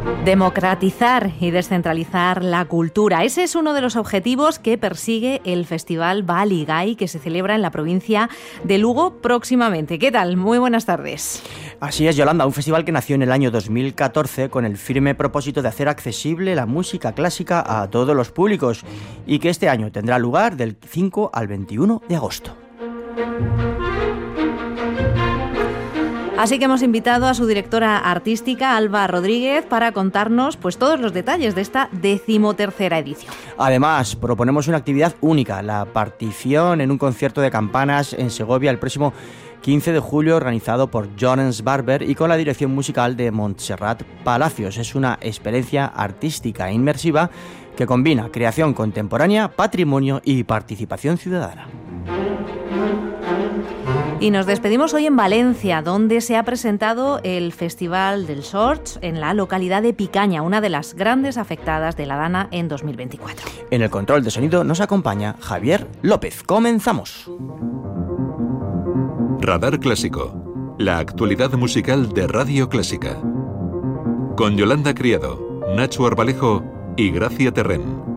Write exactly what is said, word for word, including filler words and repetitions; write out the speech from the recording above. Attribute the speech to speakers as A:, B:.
A: Democratizar y descentralizar la cultura. Ese es uno de los objetivos que persigue el Festival Baligay, que se celebra en la provincia de Lugo próximamente. ¿Qué tal? Muy buenas tardes.
B: Así es, Yolanda, un festival que nació en el año dos mil catorce con el firme propósito de hacer accesible la música clásica a todos los públicos y que este año tendrá lugar del cinco al veintiuno de agosto.
A: Así que hemos invitado a su directora artística, Alba Rodríguez, para contarnos pues todos los detalles de esta decimotercera edición.
B: Además, proponemos una actividad única, la partición en un concierto de campanas en Segovia el próximo quince de julio, organizado por Jones Barber y con la dirección musical de Montserrat Palacios. Es una experiencia artística e inmersiva que combina creación contemporánea, patrimonio y participación ciudadana.
A: Y nos despedimos hoy en Valencia, donde se ha presentado el Festival del Sorts en la localidad de Picaña, una de las grandes afectadas de la Dana en dos mil veinticuatro.
B: En el control de sonido nos acompaña Javier López. ¡Comenzamos!
C: Radar Clásico, la actualidad musical de Radio Clásica. Con Yolanda Criado, Nacho Arbalejo y Gracia Terrén.